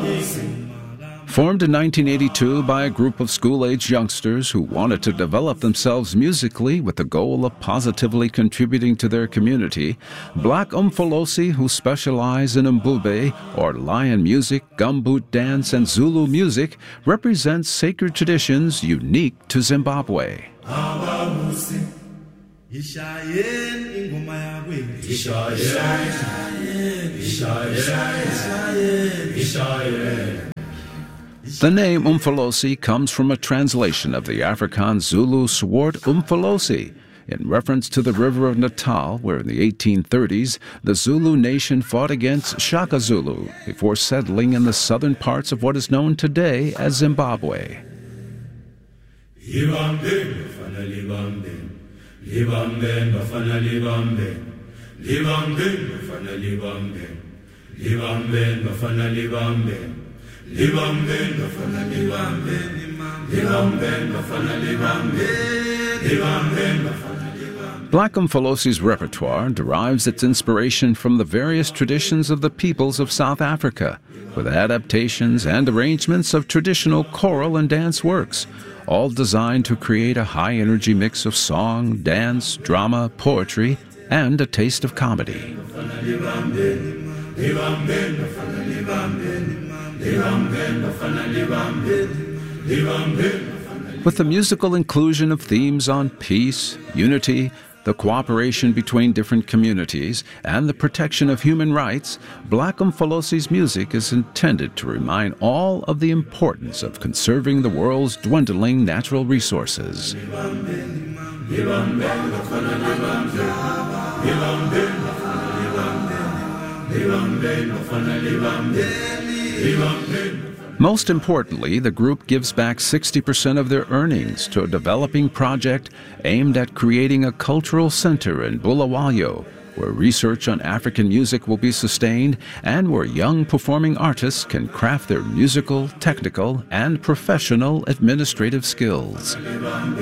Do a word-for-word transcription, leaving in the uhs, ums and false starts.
Formed in nineteen eighty-two by a group of school-age youngsters who wanted to develop themselves musically with the goal of positively contributing to their community, Black Umfolosi, who specialize in mbube, or lion music, gumboot dance, and Zulu music, represents sacred traditions unique to Zimbabwe. The name Umfolosi comes from a translation of the Afrikaans Zulu sword Umfolosi, in reference to the river of Natal, where in the eighteen thirties the Zulu nation fought against Shaka Zulu before settling in the southern parts of what is known today as Zimbabwe. Black Umfolosi's repertoire derives its inspiration from the various traditions of the peoples of South Africa, with adaptations and arrangements of traditional choral and dance works, all designed to create a high-energy mix of song, dance, drama, poetry, and a taste of comedy. With the musical inclusion of themes on peace, unity, the cooperation between different communities, and the protection of human rights, Black Umfolosi's music is intended to remind all of the importance of conserving the world's dwindling natural resources. Most importantly, the group gives back sixty percent of their earnings to a developing project aimed at creating a cultural center in Bulawayo, where research on African music will be sustained and where young performing artists can craft their musical, technical, and professional administrative skills.